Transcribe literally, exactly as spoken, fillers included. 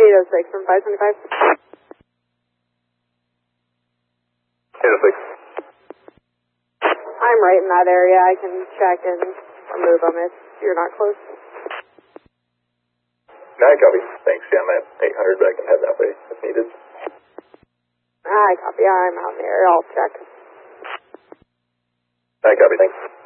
eight oh six from five twenty-five. eight oh six. I'm right in that area. I can check and remove them if you're not close. nine copy. Thanks. Yeah, I'm at eight hundred, but I can head that way if needed. I copy. I'm out in the area. I'll check. nine copy. Thanks.